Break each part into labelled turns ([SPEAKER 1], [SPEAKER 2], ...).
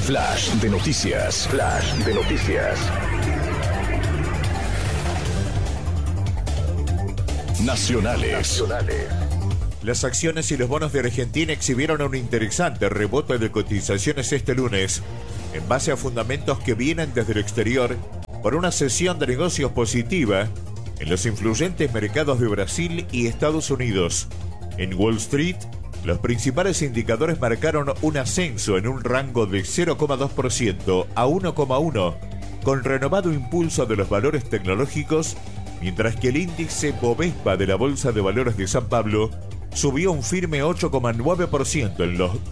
[SPEAKER 1] Flash de noticias. Flash de noticias. Nacionales.
[SPEAKER 2] Las acciones y los bonos de Argentina exhibieron un interesante rebote de cotizaciones este lunes, en base a fundamentos que vienen desde el exterior por una sesión de negocios positiva en los influyentes mercados de Brasil y Estados Unidos. En Wall Street, los principales indicadores marcaron un ascenso en un rango de 0,2% a 1,1%, con renovado impulso de los valores tecnológicos, mientras que el índice Bovespa de la Bolsa de Valores de San Pablo subió un firme 8,9% en los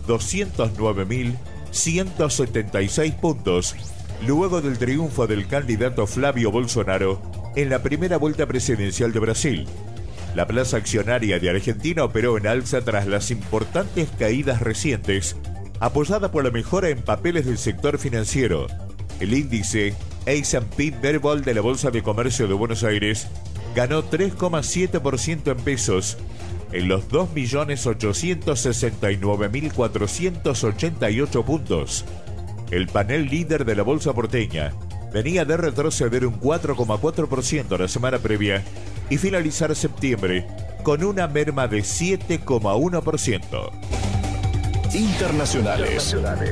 [SPEAKER 2] 209.176 puntos, luego del triunfo del candidato Flavio Bolsonaro en la primera vuelta presidencial de Brasil. La plaza accionaria de Argentina operó en alza tras las importantes caídas recientes, apoyada por la mejora en papeles del sector financiero. El índice S&P Verbal de la Bolsa de Comercio de Buenos Aires ganó 3,7% en pesos, en los 2.869.488 puntos. El panel líder de la bolsa porteña venía de retroceder un 4,4% la semana previa y finalizar septiembre con una merma de 7,1%.
[SPEAKER 1] Internacionales.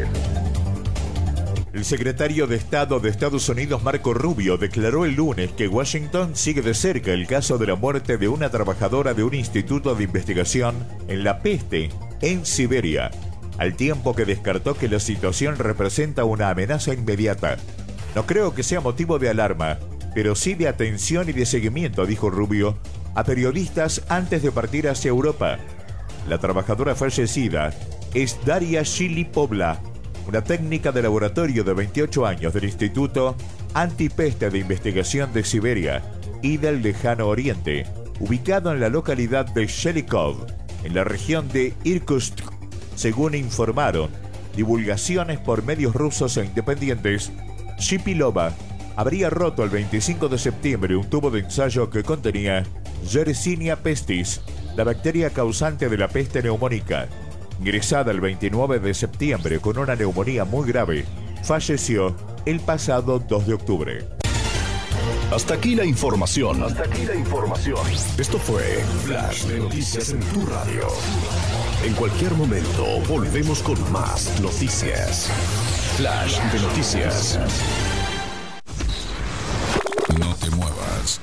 [SPEAKER 2] El secretario de Estado de Estados Unidos, Marco Rubio, declaró el lunes que Washington sigue de cerca el caso de la muerte de una trabajadora de un instituto de investigación en la peste en Siberia, al tiempo que descartó que la situación representa una amenaza inmediata. No creo que sea motivo de alarma, pero sí de atención y de seguimiento, dijo Rubio a periodistas antes de partir hacia Europa. La trabajadora fallecida es Daria Shilipovla, una técnica de laboratorio de 28 años del Instituto Antipeste de Investigación de Siberia y del Lejano Oriente, ubicado en la localidad de Shelikov, en la región de Irkutsk, según informaron divulgaciones por medios rusos e independientes. Shipilova habría roto el 25 de septiembre un tubo de ensayo que contenía Yersinia pestis, la bacteria causante de la peste neumónica. Ingresada el 29 de septiembre con una neumonía muy grave, falleció el pasado 2 de octubre.
[SPEAKER 1] Hasta aquí la información. Esto fue Flash de Noticias en tu radio. En cualquier momento volvemos con más noticias. Flash de Noticias.
[SPEAKER 3] No te muevas.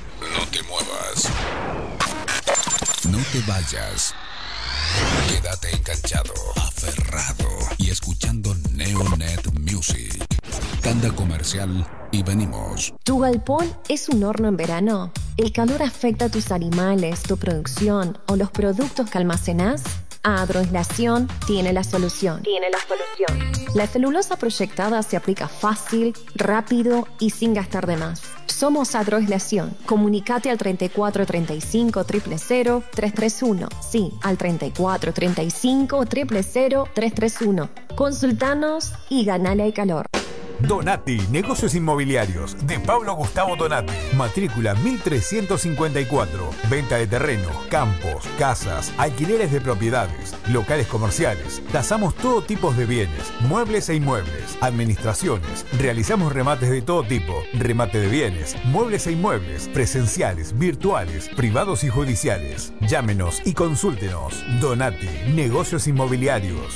[SPEAKER 3] No te vayas. Quédate enganchado, aferrado y escuchando Neonet Music. Tanda comercial y venimos.
[SPEAKER 4] ¿Tu galpón es un horno en verano? ¿El calor afecta a tus animales, tu producción o los productos que almacenás? Agroaislación tiene la solución. La celulosa proyectada se aplica fácil, rápido y sin gastar de más. Somos Agroaislación. Comunicate al 3435 000 331. Sí, al 3435 000 331. Consultanos y ganale al calor.
[SPEAKER 5] Donati, negocios inmobiliarios, de Pablo Gustavo Donati. Matrícula 1354. Venta de terreno, campos, casas, alquileres de propiedades, locales comerciales. Tasamos todo tipo de bienes, muebles e inmuebles, administraciones. Realizamos remates de todo tipo, remate de bienes, muebles e inmuebles, presenciales, virtuales, privados y judiciales. Llámenos y consúltenos. Donati, negocios inmobiliarios.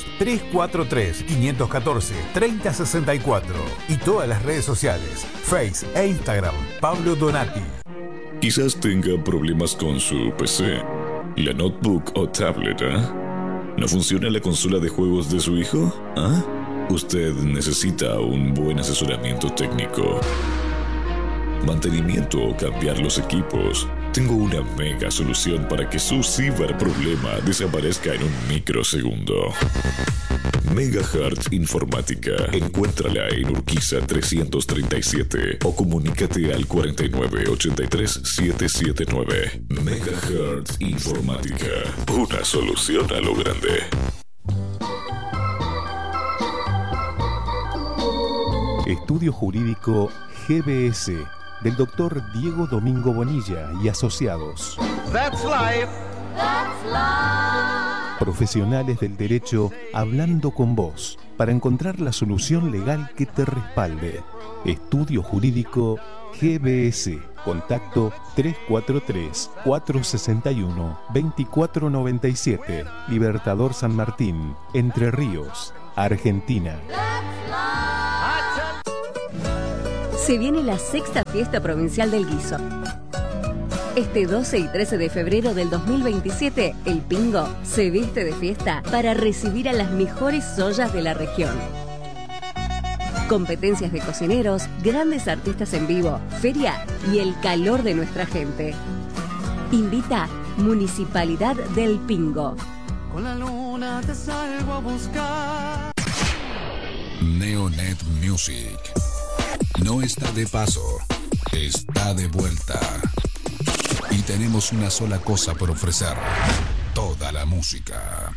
[SPEAKER 5] 343-514-3064. Y todas las redes sociales, Face e Instagram, Pablo Donati.
[SPEAKER 6] Quizás tenga problemas con su PC, la notebook o tablet, ¿No funciona la consola de juegos de su hijo? Usted necesita un buen asesoramiento técnico, mantenimiento o cambiar los equipos. Tengo una mega solución para que su ciberproblema desaparezca en un microsegundo. Megahertz Informática. Encuéntrala en Urquiza 337 o comunícate al 4983-779. Megahertz Informática. Una solución a lo grande.
[SPEAKER 7] Estudio Jurídico GBS del Dr. Diego Domingo Bonilla y Asociados.
[SPEAKER 8] That's life. That's life.
[SPEAKER 7] Profesionales del derecho hablando con vos para encontrar la solución legal que te respalde. Estudio Jurídico GBS. Contacto 343-461-2497. Libertador San Martín, Entre Ríos, Argentina.
[SPEAKER 8] Se viene la 6ª Fiesta Provincial del Guiso. Este 12 y 13 de febrero del 2027, el Pingo se viste de fiesta para recibir a las mejores ollas de la región. Competencias de cocineros, grandes artistas en vivo, feria y el calor de nuestra gente. Invita Municipalidad del Pingo.
[SPEAKER 9] Con la luna te salgo a buscar.
[SPEAKER 3] Neonet Music. No está de paso, está de vuelta. Y tenemos una sola cosa por ofrecer: toda la música.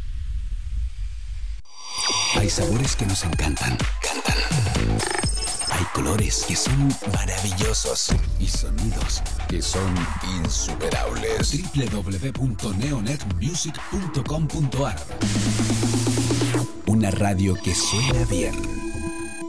[SPEAKER 10] Hay sabores que nos encantan. Hay colores que son maravillosos. Y sonidos que son insuperables.
[SPEAKER 3] www.neonetmusic.com.ar.
[SPEAKER 10] Una radio que suena bien.